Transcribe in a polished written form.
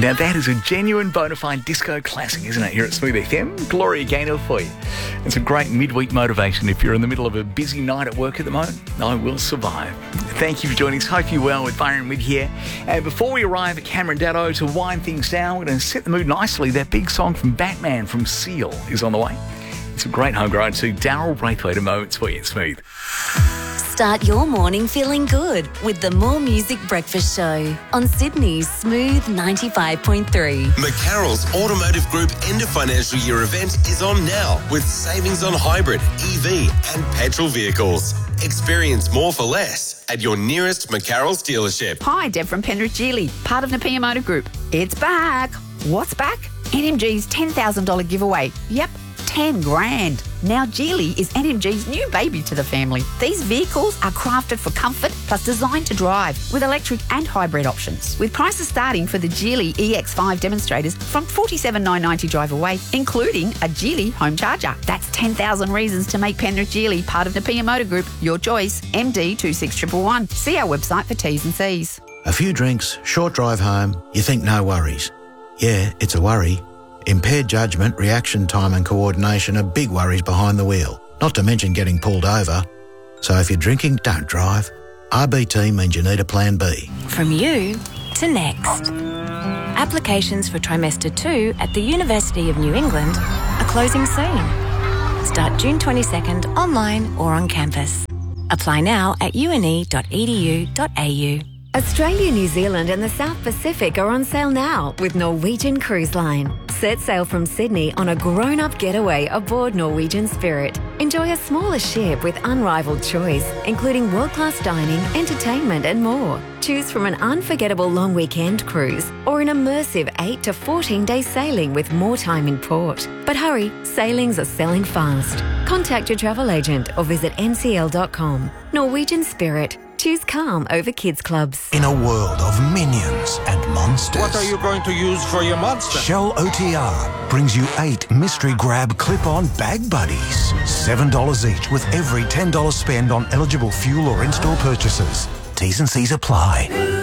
Now that is a genuine bona fide disco classic, isn't it, here at Smooth FM? Gloria Gaynor for you. It's a great midweek motivation if you're in the middle of a busy night at work at the moment. I will survive. Thank you for joining us. Hope you're well with Byron Mid here. And before we arrive at Cameron Datto to wind things down, we're going to set the mood nicely. That big song from Batman from Seal is on the way. It's a great homegrown to Daryl Braithwaite and moments for you at Smooth. Start your morning feeling good with the More Music Breakfast Show on Sydney's Smooth 95.3. McCarroll's Automotive Group end of financial year event is on now with savings on hybrid, EV and petrol vehicles. Experience more for less at your nearest McCarroll's dealership. Hi, Deb from Penrith Geely, part of Napier Motor Group. It's back. What's back? NMG's $10,000 giveaway. Yep. 10 grand. Now Geely is NMG's new baby to the family. These vehicles are crafted for comfort plus designed to drive with electric and hybrid options. With prices starting for the Geely EX5 demonstrators from $47,990 drive away, including a Geely home charger. That's 10,000 reasons to make Penrith Geely part of Napier Motor Group. Your choice, MD 26111. See our website for T's and C's. A few drinks, short drive home, you think no worries. Yeah, it's a worry. Impaired judgment, reaction time and coordination are big worries behind the wheel, not to mention getting pulled over. So if you're drinking, don't drive. RBT means you need a plan B. From you to next. Applications for trimester 2 at the University of New England are closing soon. Start June 22nd online or on campus. Apply now at une.edu.au. Australia, New Zealand and the South Pacific are on sale now with Norwegian Cruise Line. Set sail from Sydney on a grown-up getaway aboard Norwegian Spirit. Enjoy a smaller ship with unrivaled choice, including world-class dining, entertainment and more. Choose from an unforgettable long weekend cruise or an immersive 8 to 14-day sailing with more time in port. But hurry, sailings are selling fast. Contact your travel agent or visit ncl.com. Norwegian Spirit. Choose calm over kids clubs. In a world of minions and monsters. What are you going to use for your monster? Shell OTR brings you 8 mystery grab clip-on bag buddies. $7 each with every $10 spend on eligible fuel or in-store purchases. T's and C's apply.